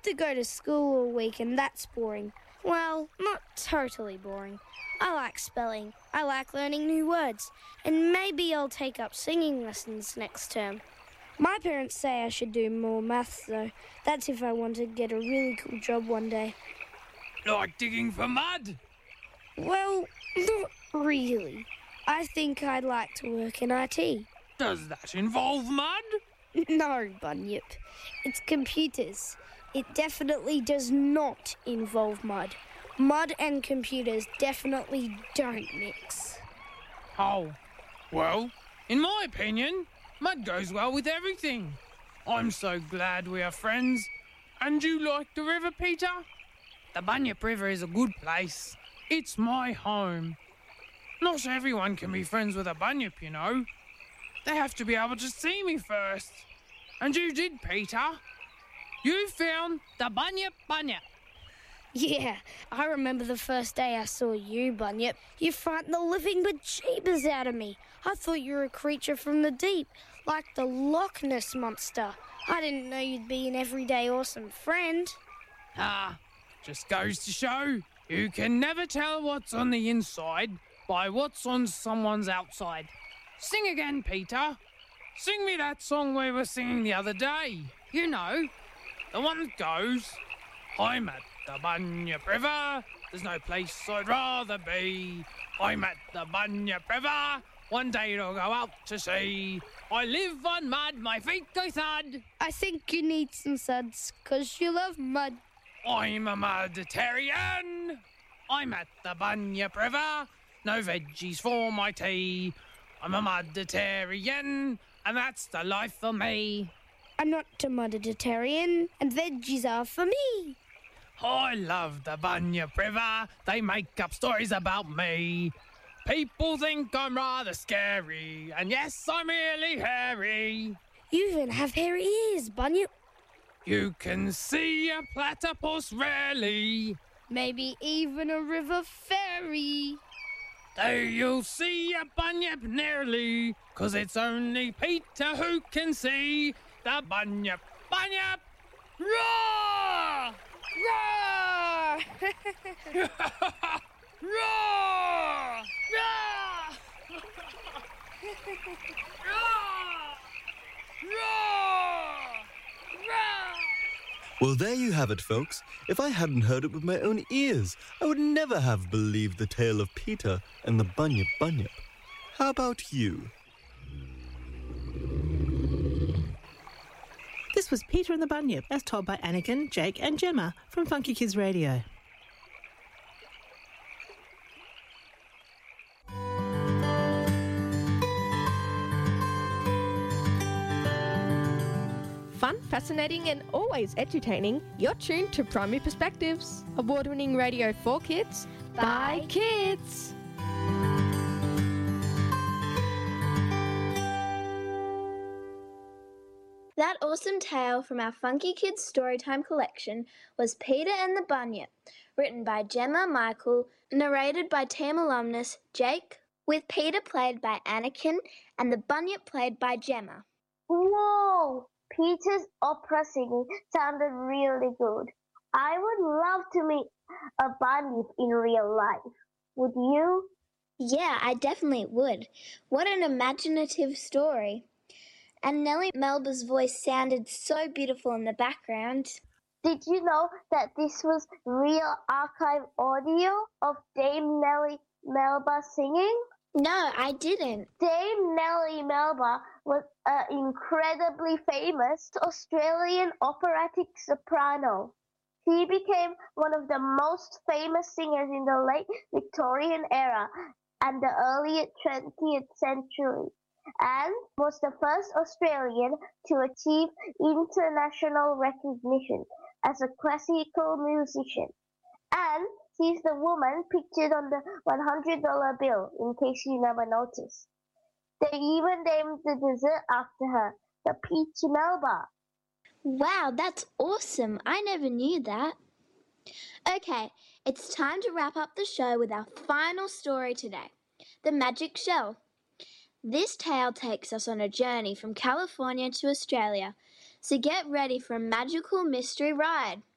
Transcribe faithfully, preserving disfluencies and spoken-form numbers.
to go to school all week and that's boring. Well, not totally boring. I like spelling, I like learning new words, and maybe I'll take up singing lessons next term. My parents say I should do more maths though. That's if I want to get a really cool job one day. Like digging for mud? Well, not really. I think I'd like to work in I T. Does that involve mud? No, Bunyip. It's computers. It definitely does not involve mud. Mud and computers definitely don't mix. Oh, well, in my opinion, mud goes well with everything. I'm so glad we are friends. And you like the river, Peter? The Bunyip River is a good place. It's my home. Not everyone can be friends with a bunyip, you know. They have to be able to see me first. And you did, Peter. You found the Bunyip Bunyip. Yeah, I remember the first day I saw you, Bunyip. You frightened the living bejeebers out of me. I thought you were a creature from the deep, like the Loch Ness Monster. I didn't know you'd be an everyday awesome friend. Ah, just goes to show you can never tell what's on the inside by what's on someone's outside. Sing again, Peter. Sing me that song we were singing the other day. You know, the one that goes, I'm at the Bunyip River, there's no place I'd rather be. I'm at the Bunyip River, one day it'll go out to sea. I live on mud, my feet go thud. I think you need some suds, 'cause you love mud. I'm a Mediterranean. I'm at the Bunyip River, no veggies for my tea. I'm a Mediterranean, and that's the life for me. I'm not a Mediterranean, and veggies are for me. I love the Bunyip River. They make up stories about me. People think I'm rather scary, and yes, I'm really hairy. You even have hairy ears, Bunyip. You can see a platypus rarely. Maybe even a river fairy. Though you'll see a bunyip nearly, 'cause it's only Peter who can see the Bunyip Bunyip. Roar! Roar! Roar! Roar! Roar! Roar! Well, there you have it, folks. If I hadn't heard it with my own ears, I would never have believed the tale of Peter and the Bunyip Bunyip. How about you? This was Peter and the Bunyip, as told by Anakin, Jake and Gemma from Funky Kids Radio. Fun, fascinating and always entertaining, you're tuned to Primary Perspectives, award-winning radio for kids, by kids. That awesome tale from our Funky Kids Storytime collection was Peter and the Bunyip, written by Gemma Michael, narrated by team alumnus Jake, with Peter played by Anakin and the Bunyip played by Gemma. Whoa! Peter's opera singing sounded really good. I would love to meet a bunyip in real life. Would you? Yeah, I definitely would. What an imaginative story. And Nellie Melba's voice sounded so beautiful in the background. Did you know that this was real archive audio of Dame Nellie Melba singing? No, I didn't. Dame Nellie Melba was an incredibly famous Australian operatic soprano. She became one of the most famous singers in the late Victorian era and the early twentieth century, and was the first Australian to achieve international recognition as a classical musician. And she's the woman pictured on the one hundred dollar bill, in case you never noticed. They even named the dessert after her, the Peach Melba. Wow, that's awesome. I never knew that. Okay, it's time to wrap up the show with our final story today, The Magic Shell. This tale takes us on a journey from California to Australia, so get ready for a magical mystery ride.